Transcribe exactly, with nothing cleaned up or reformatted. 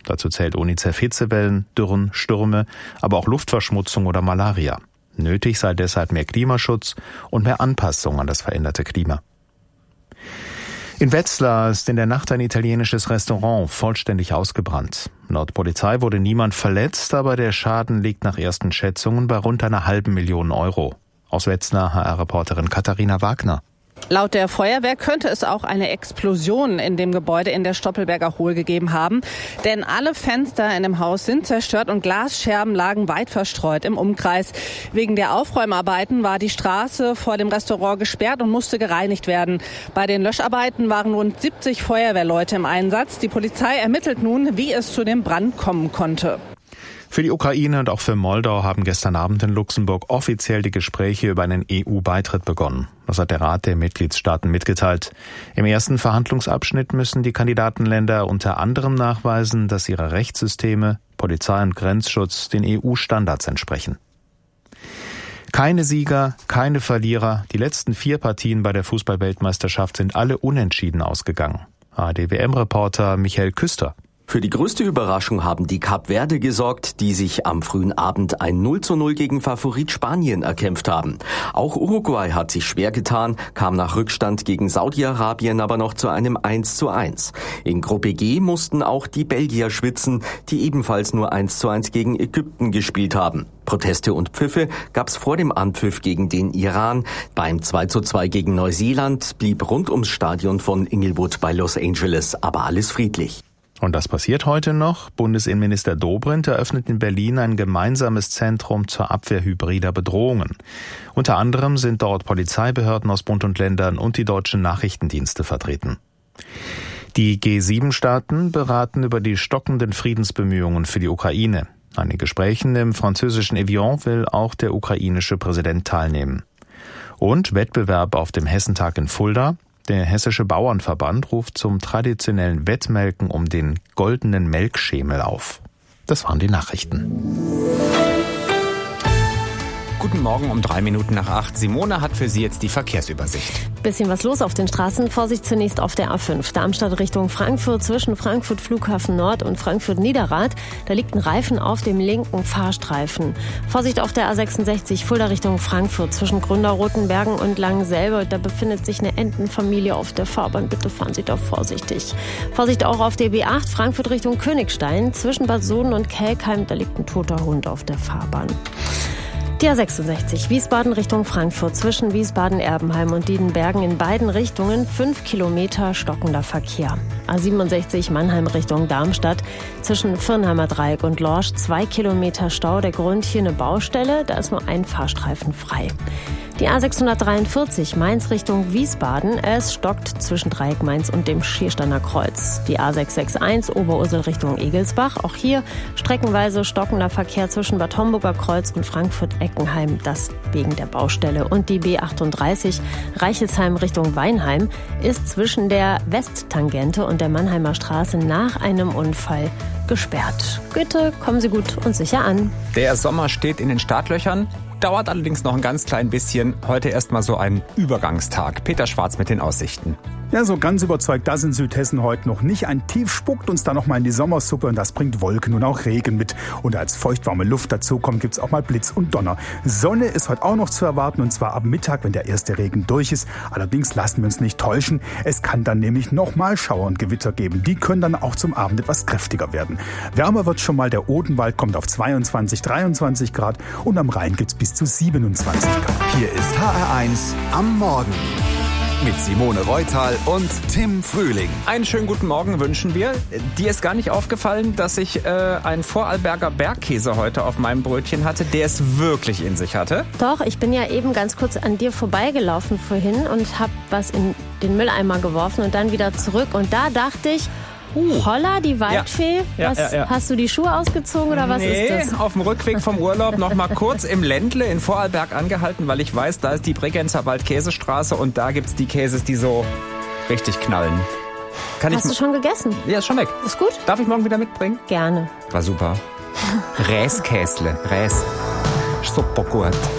Dazu zählt UNICEF Hitzewellen, Dürren, Stürme, aber auch Luftverschmutzung oder Malaria. Nötig sei deshalb mehr Klimaschutz und mehr Anpassung an das veränderte Klima. In Wetzlar ist in der Nacht ein italienisches Restaurant vollständig ausgebrannt. Laut Polizei wurde niemand verletzt, aber der Schaden liegt nach ersten Schätzungen bei rund einer halben Million Euro. Aus Wetzlar H R-Reporterin Katharina Wagner. Laut der Feuerwehr könnte es auch eine Explosion in dem Gebäude in der Stoppelberger Hohl gegeben haben. Denn alle Fenster in dem Haus sind zerstört und Glasscherben lagen weit verstreut im Umkreis. Wegen der Aufräumarbeiten war die Straße vor dem Restaurant gesperrt und musste gereinigt werden. Bei den Löscharbeiten waren rund siebzig Feuerwehrleute im Einsatz. Die Polizei ermittelt nun, wie es zu dem Brand kommen konnte. Für die Ukraine und auch für Moldau haben gestern Abend in Luxemburg offiziell die Gespräche über einen E U-Beitritt begonnen. Das hat der Rat der Mitgliedstaaten mitgeteilt. Im ersten Verhandlungsabschnitt müssen die Kandidatenländer unter anderem nachweisen, dass ihre Rechtssysteme, Polizei und Grenzschutz den E U-Standards entsprechen. Keine Sieger, keine Verlierer. Die letzten vier Partien bei der Fußball-Weltmeisterschaft sind alle unentschieden ausgegangen. A R D-W M-Reporter Michael Küster. Für die größte Überraschung haben die Kap Verde gesorgt, die sich am frühen Abend ein null zu null gegen Favorit Spanien erkämpft haben. Auch Uruguay hat sich schwer getan, kam nach Rückstand gegen Saudi-Arabien aber noch zu einem eins zu eins. In Gruppe G mussten auch die Belgier schwitzen, die ebenfalls nur eins zu eins gegen Ägypten gespielt haben. Proteste und Pfiffe gab's vor dem Anpfiff gegen den Iran. Beim zwei zu zwei gegen Neuseeland blieb rund ums Stadion von Inglewood bei Los Angeles aber alles friedlich. Und das passiert heute noch. Bundesinnenminister Dobrindt eröffnet in Berlin ein gemeinsames Zentrum zur Abwehr hybrider Bedrohungen. Unter anderem sind dort Polizeibehörden aus Bund und Ländern und die deutschen Nachrichtendienste vertreten. Die G sieben Staaten beraten über die stockenden Friedensbemühungen für die Ukraine. An den Gesprächen im französischen Evian will auch der ukrainische Präsident teilnehmen. Und Wettbewerb auf dem Hessentag in Fulda. Der Hessische Bauernverband ruft zum traditionellen Wettmelken um den goldenen Melkschemel auf. Das waren die Nachrichten. Guten Morgen um drei Minuten nach acht. Simone hat für Sie jetzt die Verkehrsübersicht. Bisschen was los auf den Straßen. Vorsicht zunächst auf der A fünf. Darmstadt Richtung Frankfurt zwischen Frankfurt Flughafen Nord und Frankfurt Niederrad. Da liegt ein Reifen auf dem linken Fahrstreifen. Vorsicht auf der A sechsundsechzig Fulda Richtung Frankfurt zwischen Gründerrotenbergen und Langenselbe. Da befindet sich eine Entenfamilie auf der Fahrbahn. Bitte fahren Sie da vorsichtig. Vorsicht auch auf der B acht Frankfurt Richtung Königstein zwischen Bad Soden und Kelkheim. Da liegt ein toter Hund auf der Fahrbahn. Die A sechsundsechzig Wiesbaden Richtung Frankfurt zwischen Wiesbaden-Erbenheim und Diedenbergen in beiden Richtungen fünf Kilometer stockender Verkehr. A siebenundsechzig Mannheim Richtung Darmstadt zwischen Firnheimer Dreieck und Lorsch zwei Kilometer Stau. Der Grund hier eine Baustelle, da ist nur ein Fahrstreifen frei. Die A sechshundertdreiundvierzig Mainz Richtung Wiesbaden, es stockt zwischen Dreieck Mainz und dem Schiersteiner Kreuz. Die A sechshundereinundsechzig Oberursel Richtung Egelsbach, auch hier streckenweise stockender Verkehr zwischen Bad Homburger Kreuz und Frankfurt-Eckenheim, das wegen der Baustelle. Und die B achtunddreißig Reichelsheim Richtung Weinheim ist zwischen der Westtangente und der Mannheimer Straße nach einem Unfall gesperrt. Bitte kommen Sie gut und sicher an. Der Sommer steht in den Startlöchern. Dauert allerdings noch ein ganz klein bisschen. Heute erstmal so ein Übergangstag. Peter Schwarz mit den Aussichten. Ja, so ganz überzeugt das in Südhessen heute noch nicht. Ein Tief spuckt uns da noch mal in die Sommersuppe und das bringt Wolken und auch Regen mit. Und als feuchtwarme Luft dazukommt, gibt's auch mal Blitz und Donner. Sonne ist heute auch noch zu erwarten und zwar ab Mittag, wenn der erste Regen durch ist. Allerdings lassen wir uns nicht täuschen. Es kann dann nämlich noch mal Schauer und Gewitter geben. Die können dann auch zum Abend etwas kräftiger werden. Wärmer wird schon mal. Der Odenwald kommt auf zweiundzwanzig, dreiundzwanzig Grad und am Rhein gibt's bis zu siebenundzwanzig Grad. Hier ist H R eins am Morgen. Mit Simone Reutal und Tim Frühling. Einen schönen guten Morgen wünschen wir. Dir ist gar nicht aufgefallen, dass ich äh, einen Vorarlberger Bergkäse heute auf meinem Brötchen hatte, der es wirklich in sich hatte? Doch, ich bin ja eben ganz kurz an dir vorbeigelaufen vorhin und habe was in den Mülleimer geworfen und dann wieder zurück. Und da dachte ich, Uh. Holla, die Waldfee. Ja. Was, Ja, ja, ja. Hast du die Schuhe ausgezogen oder was nee, ist das? Auf dem Rückweg vom Urlaub noch mal kurz im Ländle in Vorarlberg angehalten, weil ich weiß, da ist die Bregenzer Waldkäsestraße und da gibt's die Käses, die so richtig knallen. Kann Hast ich du schon gegessen? Ja, ist schon weg. Ist gut? Darf ich morgen wieder mitbringen? Gerne. War super. Räskäsle. Räs. Super gut.